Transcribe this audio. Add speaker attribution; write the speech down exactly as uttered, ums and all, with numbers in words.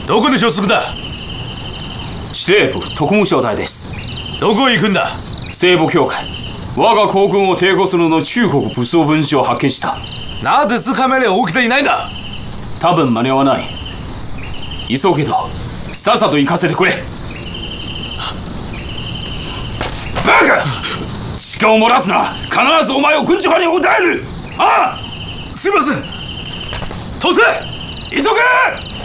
Speaker 1: どこで消息だ？
Speaker 2: 司令部特務省代です。
Speaker 1: どこへ行くんだ？
Speaker 2: 西部教会。我が皇軍を抵抗するの中国武装分子を発見した。
Speaker 1: なぜ捕まえれば起きていないんだ？
Speaker 2: 多分間に合わない。急げどさっさと行かせてくれ。バカ！地下を漏らすな。必ずお前を軍事派に訴える。ああ、
Speaker 1: すいません。
Speaker 2: 通せ。急げ。